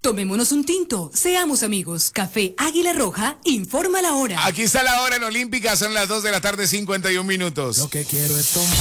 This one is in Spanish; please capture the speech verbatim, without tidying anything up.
Tomémonos un tinto, seamos amigos. Café Águila Roja, informa la hora. Aquí está la hora en Olímpica, son las dos de la tarde, cincuenta y un minutos. Lo que quiero es tomar.